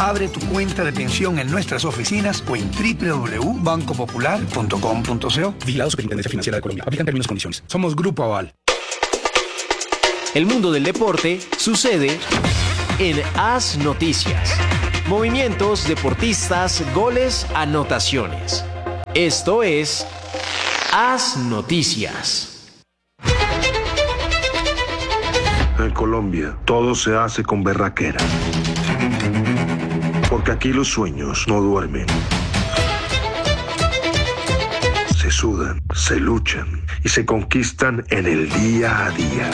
Abre tu cuenta de pensión en nuestras oficinas o en www.bancopopular.com.co. Vigilado Superintendencia Financiera de Colombia. Aplican términos y condiciones. Somos Grupo Aval. El mundo del deporte sucede en AS Noticias. Movimientos, deportistas, goles, anotaciones. Esto es AS Noticias. En Colombia, todo se hace con berraquera. Porque aquí los sueños no duermen. Se sudan, se luchan y se conquistan en el día a día.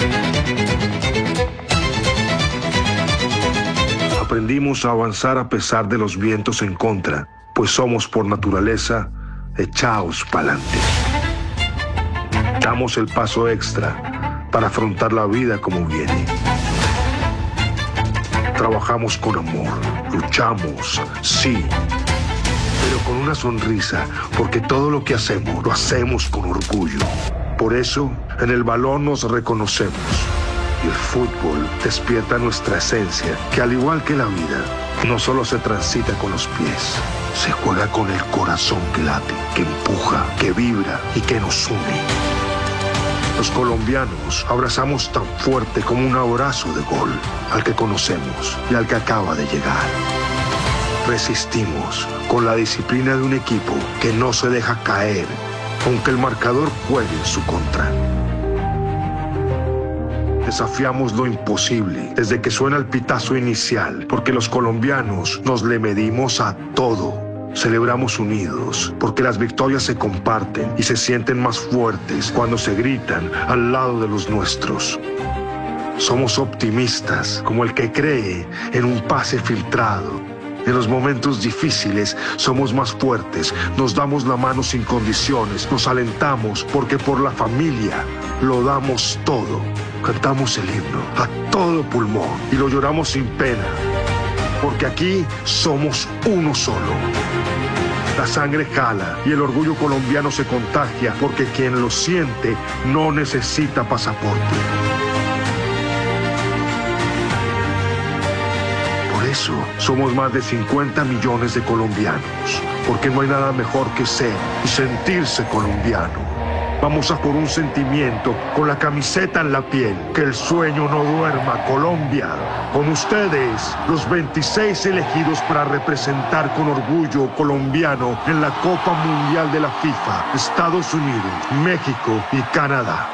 Aprendimos a avanzar a pesar de los vientos en contra, pues somos por naturaleza echaos pa'lante. Damos el paso extra para afrontar la vida como viene. Trabajamos con amor, luchamos, sí, pero con una sonrisa, porque todo lo que hacemos, lo hacemos con orgullo. Por eso, en el balón nos reconocemos. Y el fútbol despierta nuestra esencia, que al igual que la vida, no solo se transita con los pies, se juega con el corazón que late, que empuja, que vibra y que nos une. Los colombianos abrazamos tan fuerte como un abrazo de gol al que conocemos y al que acaba de llegar. Resistimos con la disciplina de un equipo que no se deja caer, aunque el marcador juegue en su contra. Desafiamos lo imposible desde que suena el pitazo inicial, porque los colombianos nos le medimos a todo. Celebramos unidos, porque las victorias se comparten y se sienten más fuertes cuando se gritan al lado de los nuestros. Somos optimistas, como el que cree en un pase filtrado. En los momentos difíciles somos más fuertes, nos damos la mano sin condiciones, nos alentamos porque por la familia lo damos todo. Cantamos el himno a todo pulmón y lo lloramos sin pena, porque aquí somos uno solo. La sangre jala y el orgullo colombiano se contagia, porque quien lo siente no necesita pasaporte. Por eso somos más de 50 millones de colombianos, porque no hay nada mejor que ser y sentirse colombiano. Vamos a por un sentimiento, con la camiseta en la piel, que el sueño no duerma, Colombia. Con ustedes, los 26 elegidos para representar con orgullo colombiano en la Copa Mundial de la FIFA, Estados Unidos, México y Canadá.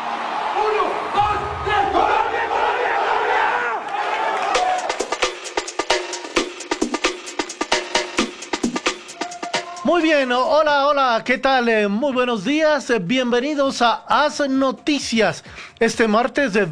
Muy bien, hola, ¿qué tal? Muy buenos días, bienvenidos a AS Noticias, este martes de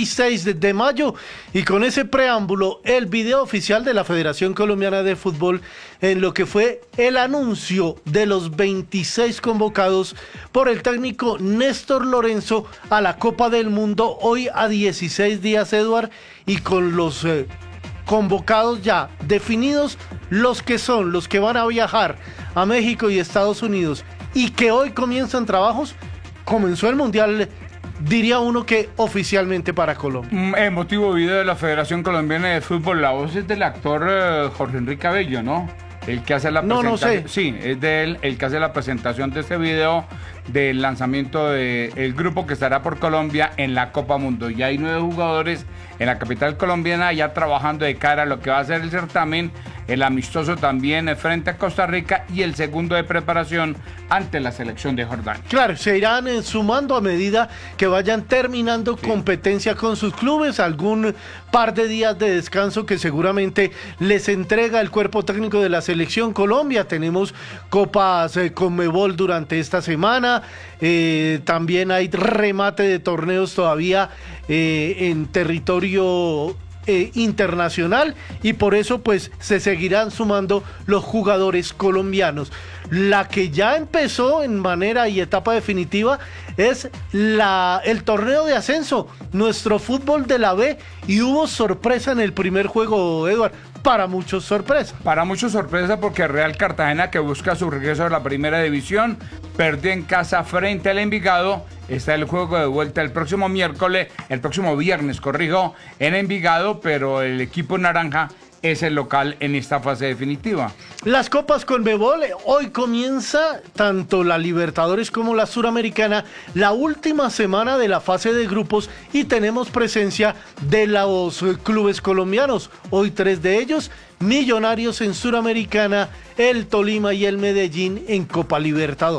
26 de mayo, y con ese preámbulo, el video oficial de la Federación Colombiana de Fútbol en lo que fue el anuncio de los 26 convocados por el técnico Néstor Lorenzo a la Copa del Mundo, hoy a 16 días, Eduard, y con los convocados ya definidos, los que van a viajar a México y Estados Unidos y que hoy comienzan trabajos. Comenzó el Mundial, diría uno que oficialmente para Colombia. Emotivo video de la Federación Colombiana de Fútbol. La voz es del actor Jorge Enrique Abello, ¿no? El que hace la presentación. No sé. Sí, es de él el que hace la presentación de este video del lanzamiento del grupo que estará por Colombia en la Copa Mundo. Ya hay 9 jugadores en la capital colombiana ya trabajando de cara a lo que va a ser el certamen, el amistoso también frente a Costa Rica y el segundo de preparación ante la selección de Jordania. Claro, se irán sumando a medida que vayan terminando competencia con sus clubes, algún par de días de descanso que seguramente les entrega el cuerpo técnico de la selección Colombia. Tenemos copas Conmebol durante esta semana, también hay remate de torneos todavía en territorio internacional, y por eso pues se seguirán sumando los jugadores colombianos. La que ya empezó en manera y etapa definitiva es el torneo de ascenso, nuestro fútbol de la B, y hubo sorpresa en el primer juego, Eduard. Para muchos sorpresa. Para muchos sorpresa, porque Real Cartagena, que busca su regreso a la primera división, perdió en casa frente al Envigado. Está el juego de vuelta el próximo viernes, en Envigado, pero el equipo naranja es el local en esta fase definitiva. Las Copas Conmebol, hoy comienza tanto la Libertadores como la Suramericana, la última semana de la fase de grupos, y tenemos presencia de los clubes colombianos. Hoy 3 de ellos, Millonarios en Suramericana, el Tolima y el Medellín en Copa Libertadores.